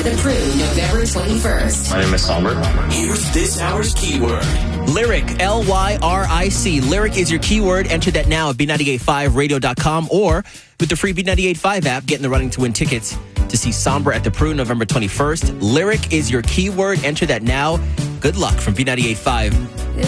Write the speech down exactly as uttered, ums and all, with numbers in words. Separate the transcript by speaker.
Speaker 1: the Pru, November twenty-first.
Speaker 2: My name is Somber.
Speaker 3: Here's this hour's keyword.
Speaker 4: Lyric, L Y R I C. Lyric is your keyword. Enter that now at B nine eight five radio dot com or with the free B nine eight five app. Get in the running to win tickets to see Somber at the Pru, November twenty-first. Lyric is your keyword. Enter that now. Good luck from B nine eight five.